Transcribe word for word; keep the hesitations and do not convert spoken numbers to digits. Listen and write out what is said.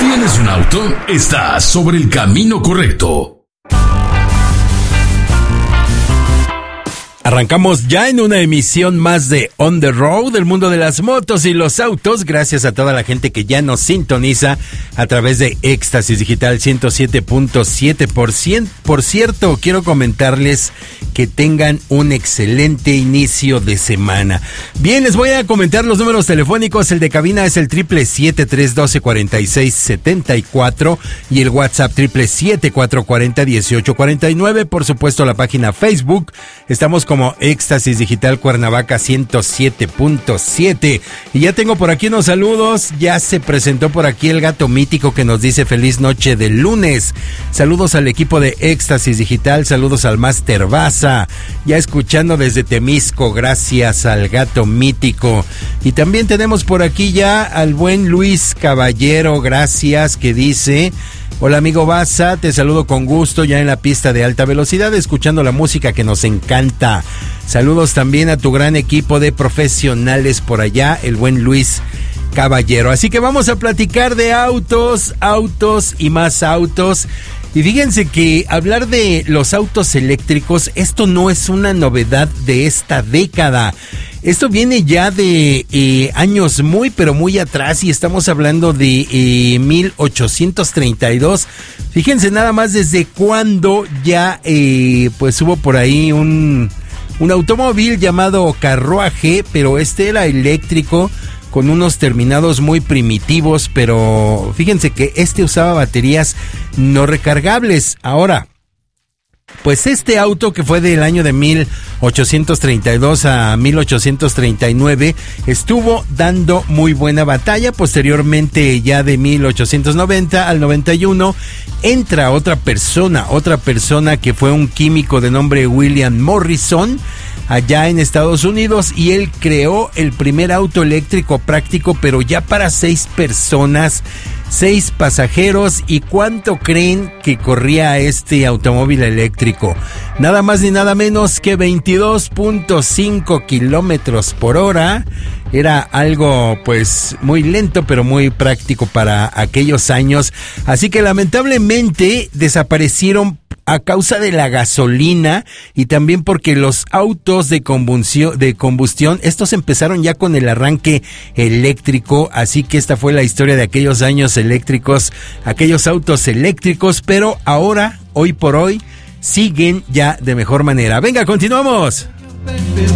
¿Tienes un auto? Estás sobre el camino correcto. Arrancamos ya en una emisión más de On the Road, el mundo de las motos y los autos. Gracias a toda la gente que ya nos sintoniza a través de Éxtasis Digital ciento siete punto siete. Por, cien, por cierto, quiero comentarles que tengan un excelente inicio de semana. Bien, les voy a comentar los números telefónicos. El de cabina es el triple siete, tres doce, cuarenta y seis setenta y cuatro y el WhatsApp triple siete, cuatro cuarenta, dieciocho cuarenta y nueve. Por supuesto, la página Facebook. Estamos con como Éxtasis Digital Cuernavaca ciento siete punto siete. Y ya tengo por aquí unos saludos. Ya se presentó por aquí el gato mítico que nos dice feliz noche de lunes. Saludos al equipo de Éxtasis Digital, saludos al Master Baza. Ya escuchando desde Temisco, gracias al gato mítico. Y también tenemos por aquí ya al buen Luis Caballero, gracias, que dice: hola amigo Baza, te saludo con gusto ya en la pista de alta velocidad, escuchando la música que nos encanta. Saludos también a tu gran equipo de profesionales por allá, el buen Luis Caballero. Así que vamos a platicar de autos, autos y más autos. Y fíjense que hablar de los autos eléctricos, esto no es una novedad de esta década. Esto viene ya de eh, años muy, pero muy atrás, y estamos hablando de eh, mil ochocientos treinta y dos. Fíjense nada más desde cuándo ya eh, pues hubo por ahí un, un automóvil llamado carruaje, pero este era eléctrico, con unos terminados muy primitivos, pero fíjense que este usaba baterías no recargables. Ahora, pues este auto, que fue del año de mil ochocientos treinta y dos a mil ochocientos treinta y nueve, estuvo dando muy buena batalla. Posteriormente, ya de mil ochocientos noventa al noventa y uno, entra otra persona, otra persona que fue un químico de nombre William Morrison, allá en Estados Unidos, y él creó el primer auto eléctrico práctico, pero ya para seis personas, seis pasajeros. ¿Y cuánto creen que corría este automóvil eléctrico? Nada más ni nada menos que veintidós punto cinco kilómetros por hora. Era algo pues muy lento, pero muy práctico para aquellos años. Así que lamentablemente desaparecieron a causa de la gasolina, y también porque los autos de combustión, de combustión, estos empezaron ya con el arranque eléctrico. Así que esta fue la historia de aquellos años eléctricos, aquellos autos eléctricos, pero ahora, hoy por hoy, siguen ya de mejor manera. Venga, continuamos.